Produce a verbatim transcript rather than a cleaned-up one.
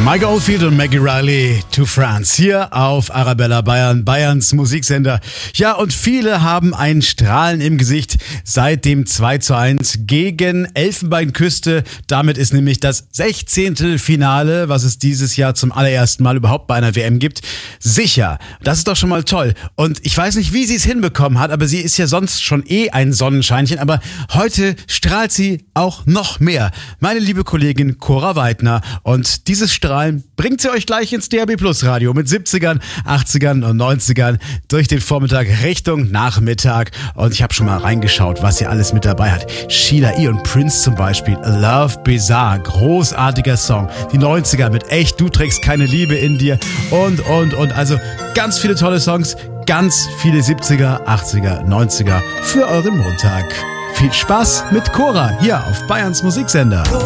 Mike Oldfield und Maggie Riley to France hier auf Arabella Bayern, Bayerns Musiksender. Ja, und viele haben ein Strahlen im Gesicht seit dem zwei zu eins gegen Elfenbeinküste. Damit ist nämlich das sechzehnte Finale, was es dieses Jahr zum allerersten Mal überhaupt bei einer W M gibt, sicher. Das ist doch schon mal toll. Und ich weiß nicht, wie sie es hinbekommen hat, aber sie ist ja sonst schon eh ein Sonnenscheinchen. Aber heute strahlt sie auch noch mehr. Meine liebe Kollegin Cora Weidner. Und dieses Strahlen bringt sie euch gleich ins D A B Plus Radio mit siebzigern, achtzigern und neunzigern durch den Vormittag Richtung Nachmittag. Und ich habe schon mal reingeschaut, was sie alles mit dabei hat. Sheila E. und Prince zum Beispiel. Love Bizarre, großartiger Song. Die neunziger mit Echt, du trägst keine Liebe in dir. Und, und, und. Also ganz viele tolle Songs, ganz viele siebziger, achtziger, neunziger für euren Montag. Viel Spaß mit Cora hier auf Bayerns Musiksender.